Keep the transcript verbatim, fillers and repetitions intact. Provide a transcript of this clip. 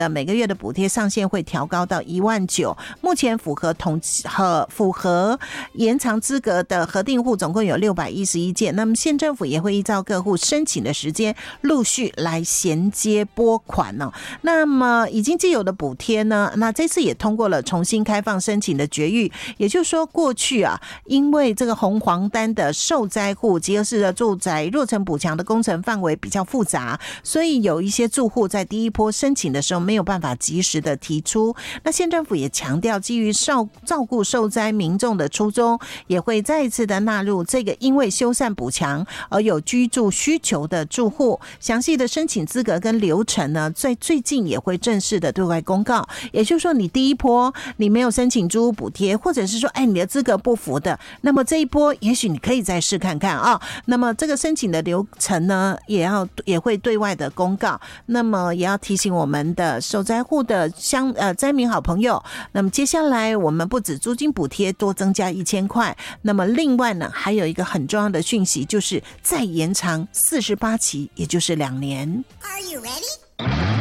呃，每个月的补贴上限会调高到一万九。目前符合统和符合延长资格的核定户总共有六百一十一件。那么县政府也会依照各户申请的时间，陆续来衔接拨款哦。那么已经既有的补贴呢，那这次也通过了重新开放申请的决议。也就是说，过去啊，因为这个红黄单的受灾户集合式的住宅落成补强的工程范围比较复杂，所以有一些住户在第一波申请的时候没有办法及时的提出。那县政府也强调，基于照照顾受灾民众的初衷，也会再一次的纳入这个因为修缮补强而有居住需求的住户。详细的申请资格跟流程呢，在最近也会正式的对外公告。也就是说，你第一波你没有申请租屋补贴，或者是说，哎，你的资格不符的，那么这一波也许你可以再试看看啊。那么这个申请的流程呢，也要也会对外的公告。那么也要提醒我们的受灾户的乡呃灾民好朋友，那么接下来我们不止租金补贴多增加一千块，那么另外呢，还有一个很重要的讯息，就是再延长四十八期，也就是两年。 Are you ready?